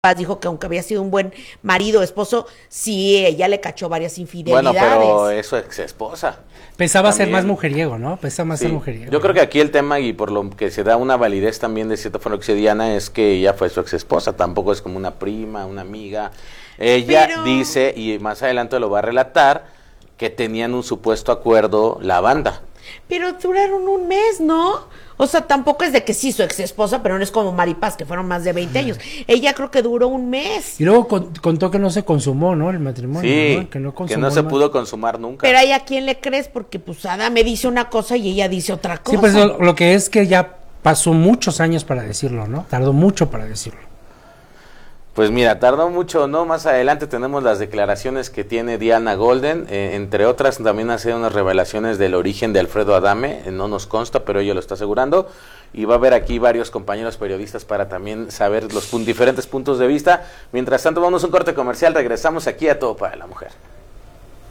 dijo que aunque había sido un buen marido, esposo, sí, ella le cachó varias Bueno, infidelidades. pero eso es ex esposa. Pensaba ser También. más mujeriego, ¿no? Pensaba más Sí, ser mujeriego. yo creo que aquí el tema, y por lo que se da una validez también de cierta forma lo que dice Diana, es que ella fue su ex esposa, tampoco es como una prima, una amiga. Ella dice, y más adelante lo va a relatar, que tenían un supuesto acuerdo la banda. Pero duraron un mes, ¿no? O sea, tampoco es de que sí, su ex esposa, pero no es como Maripaz, que fueron más de 20 años. Ella creo que duró un mes. Y luego contó que no se consumó, ¿no? El matrimonio, Sí, ¿no? que no se pudo consumar nunca. Pero ahí a quién le crees, porque pues Ada me dice una cosa y ella dice otra cosa. Sí, pues lo que es que ya pasó muchos años para decirlo, ¿no? Tardó mucho para decirlo. Pues mira, tardó mucho, ¿no? Más adelante tenemos las declaraciones que tiene Diana Golden, entre otras también hace unas revelaciones del origen de Alfredo Adame, no nos consta, pero ella lo está asegurando, y va a haber aquí varios compañeros periodistas para también saber los diferentes puntos de vista. Mientras tanto, vamos a un corte comercial, regresamos aquí a Todo para la Mujer.